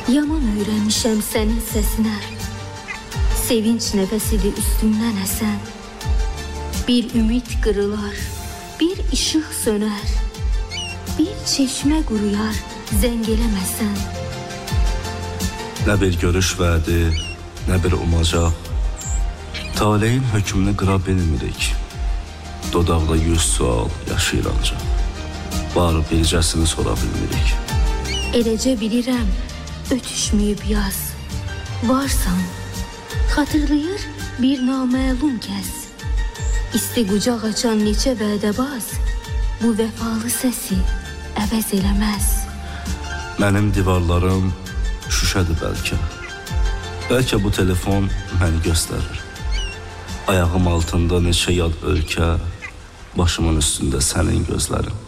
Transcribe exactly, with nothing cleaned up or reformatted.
Yaman öyrənmişəm sənin səsinə. Sevinç nəfəsidir üstümdən əsən. Bir ümid qırılar, bir işıq sönər. Bir çeşmə quruyar, zəng eləməsən. Nə bir görüş vədi, nə bir umacaq. Taleyin hökmünü qıra bilmirik. Dodaqda yüz sual yaşayır ancaq. Var bircəsini sora bilmirik. Eləcə bilirəm, ötüşməyib yaz. Varsan, xatırlayır bir naməlum kəs. İsti qucaq açan neçə vədəbaz, bu vəfalı səsi əvəz eləməz. Mənim divarlarım şüşədir bəlkə. Bəlkə bu telefon məni göstərir. Ayağım altında neçə yad ölkə, başımın üstündə sənin gözlərin.